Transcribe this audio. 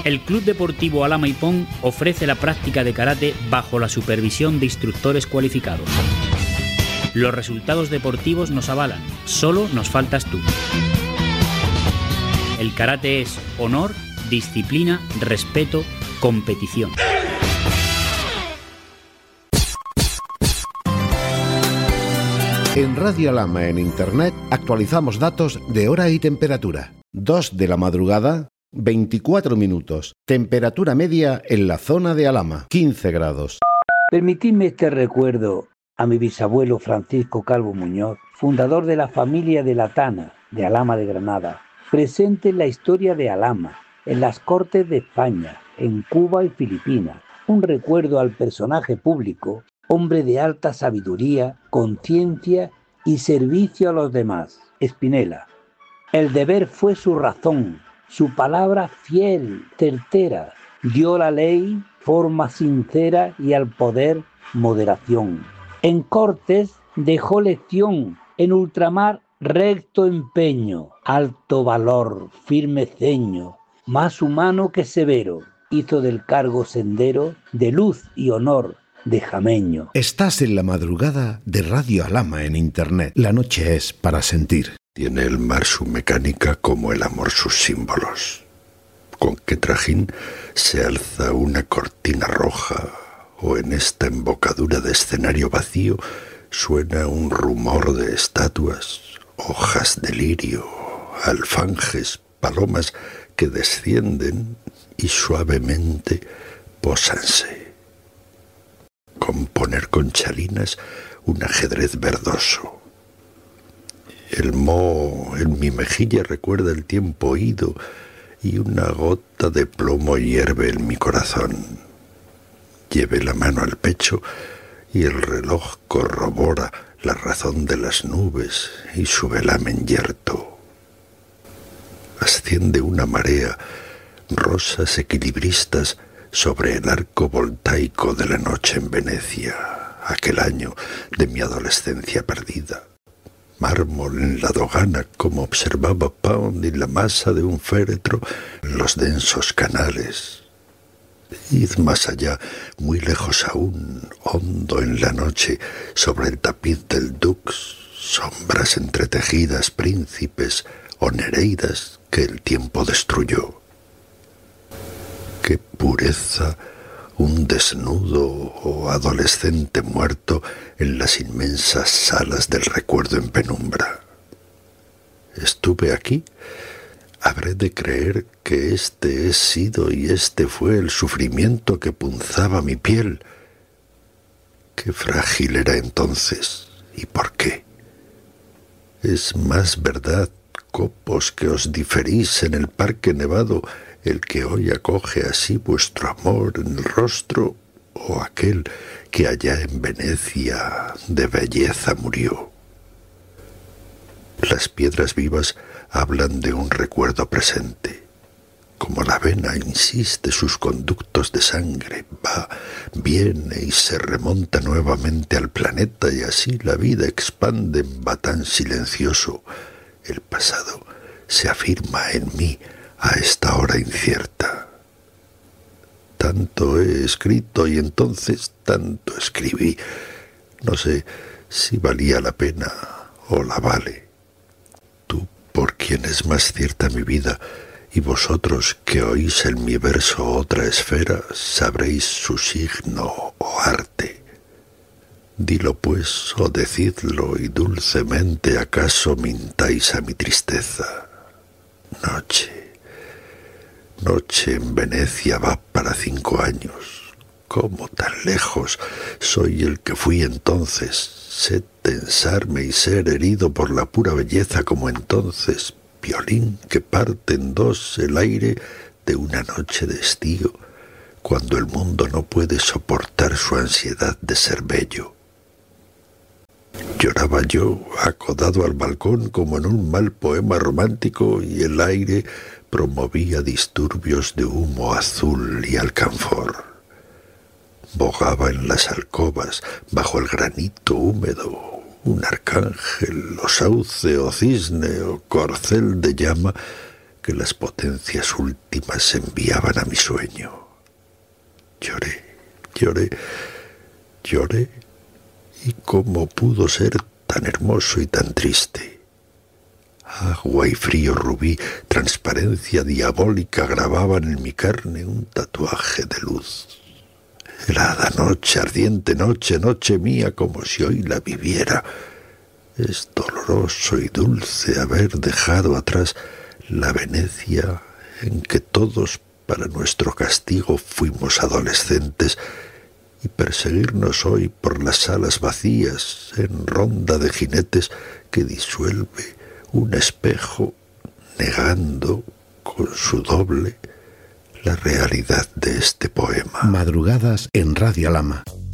El Club Deportivo Alhama Ipón ofrece la práctica de karate bajo la supervisión de instructores cualificados. Los resultados deportivos nos avalan, solo nos faltas tú. El karate es honor, disciplina, respeto, competición. En Radio Alhama en Internet actualizamos datos de hora y temperatura. 2 de la madrugada, 24 minutos. Temperatura media en la zona de Alhama, 15 grados. Permitidme este recuerdo a mi bisabuelo Francisco Calvo Muñoz, fundador de la familia de la Tana, de Alhama de Granada, presente en la historia de Alhama, en las Cortes de España, en Cuba y Filipinas. Un recuerdo al personaje público, hombre de alta sabiduría, conciencia y servicio a los demás. Espinela. El deber fue su razón, su palabra fiel, certera. Dio la ley forma sincera y al poder moderación. En Cortes dejó lección, en ultramar recto empeño, alto valor, firme ceño, más humano que severo. Hizo del cargo sendero de luz y honor, de jameño. Estás en la madrugada de Radio Alhama en Internet. La noche es para sentir. Tiene el mar su mecánica como el amor sus símbolos. Con qué trajín se alza una cortina roja, o en esta embocadura de escenario vacío suena un rumor de estatuas, hojas de lirio, alfanjes, palomas que descienden y suavemente pósanse. Componer con chalinas un ajedrez verdoso. El moho en mi mejilla recuerda el tiempo ido y una gota de plomo hierve en mi corazón. Lleve la mano al pecho y el reloj corrobora la razón de las nubes y su velamen yerto. Asciende una marea, rosas equilibristas sobre el arco voltaico de la noche en Venecia, aquel año de mi adolescencia perdida. Mármol en la dogana, como observaba Pound y la masa de un féretro en los densos canales. Id más allá, muy lejos aún, hondo en la noche, sobre el tapiz del Dux, sombras entretejidas, príncipes o nereidas que el tiempo destruyó. Qué pureza un desnudo o adolescente muerto en las inmensas salas del recuerdo en penumbra. Estuve aquí. Habré de creer que este he sido y este fue el sufrimiento que punzaba mi piel. Qué frágil era entonces, ¿y por qué? Es más verdad, copos, que os diferís en el parque nevado, el que hoy acoge así vuestro amor en el rostro, o aquel que allá en Venecia de belleza murió. Las piedras vivas hablan de un recuerdo presente. Como la vena insiste sus conductos de sangre, va, viene y se remonta nuevamente al planeta, y así la vida expande en batán silencioso. El pasado se afirma en mí a esta hora incierta. Tanto he escrito y entonces tanto escribí. No sé si valía la pena o la vale. Tú, por quien es más cierta mi vida, y vosotros que oís en mi verso otra esfera, sabréis su signo o arte. Dilo pues o decidlo, y dulcemente acaso mintáis a mi tristeza. Noche en Venecia va para 5 años. ¿Cómo tan lejos? Soy el que fui entonces. Sé tensarme y ser herido por la pura belleza como entonces. Violín que parte en dos el aire de una noche de estío, cuando el mundo no puede soportar su ansiedad de ser bello. Lloraba yo, acodado al balcón como en un mal poema romántico, y el aire promovía disturbios de humo azul y alcanfor. Bogaba en las alcobas, bajo el granito húmedo, un arcángel, o sauce, o cisne, o corcel de llama, que las potencias últimas enviaban a mi sueño. Lloré, lloré, lloré, y cómo pudo ser tan hermoso y tan triste. Agua y frío rubí, transparencia diabólica grababan en mi carne un tatuaje de luz. Helada noche, ardiente noche, noche mía, como si hoy la viviera. Es doloroso y dulce haber dejado atrás la Venecia en que todos, para nuestro castigo, fuimos adolescentes, y perseguirnos hoy por las salas vacías en ronda de jinetes que disuelve un espejo, negando con su doble la realidad de este poema. Madrugadas en Radio Alhama.